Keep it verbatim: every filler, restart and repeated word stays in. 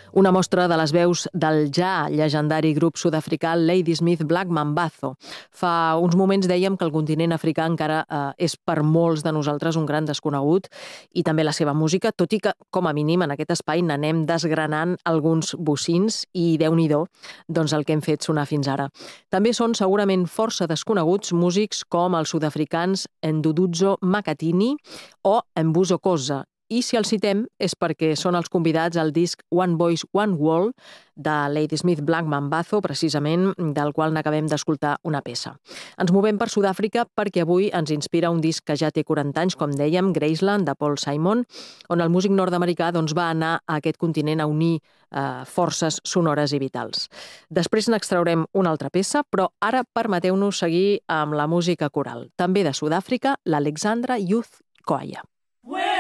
Una mostra de les veus del ja llegendari grup sud-africà Ladysmith Black Mambazo. Fa uns moments dèiem que el continent africà encara eh, és per molts de nosaltres un gran desconegut i també la seva música, tot i que, com a mínim, en aquest espai n'anem desgranant alguns bocins i déu-n'hi-do doncs el que hem fet sonar fins ara. També són segurament força desconeguts músics com els sud-africans Nduduzo Makhathini o Mbuzo Khoza. I si els citem és perquè són els convidats al disc One Voice, One World de Ladysmith Black Mambazo, precisament del qual n'acabem d'escoltar una peça. Ens movem per Sud-àfrica perquè avui ens inspira un disc que ja té quaranta anys, com dèiem, Graceland, de Paul Simon, on el músic nord-americà doncs, va anar a aquest continent a unir eh, forces sonores i vitals. Després n'extraurem una altra peça, però ara permeteu-nos seguir amb la música coral. També de Sud-àfrica, l'Alexandra Youth Choir.